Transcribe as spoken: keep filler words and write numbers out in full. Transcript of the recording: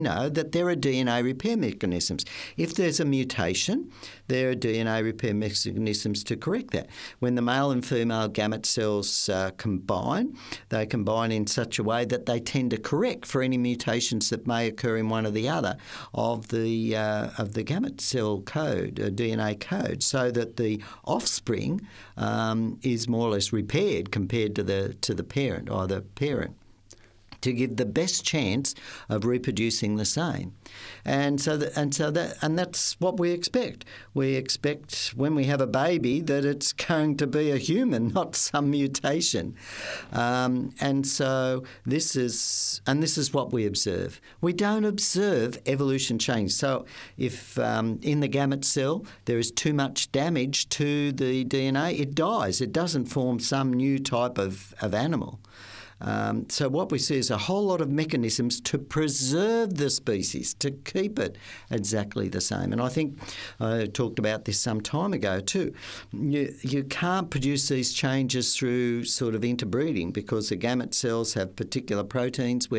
know that there are D N A repair mechanisms. If there's a mutation, there are D N A repair mechanisms to correct that. When the male and female gamete cells uh, combine, they combine in such a way that they tend to correct for any mutations that may occur in one or the other of the uh, of the gamete cell code, uh, D N A code, so that the offspring um, is more or less repaired compared to the to the parent or the parent, to give the best chance of reproducing the same. And so that, and so that and that's what we expect. We expect when we have a baby that it's going to be a human, not some mutation. Um, and so this is and this is what we observe. We don't observe evolution change. So if um, in the gamete cell there is too much damage to the D N A, it dies. It doesn't form some new type of, of animal. Um, so what we see is a whole lot of mechanisms to preserve the species, to keep it exactly the same. And I think I talked about this some time ago too. You, you can't produce these changes through sort of interbreeding because the gamete cells have particular proteins where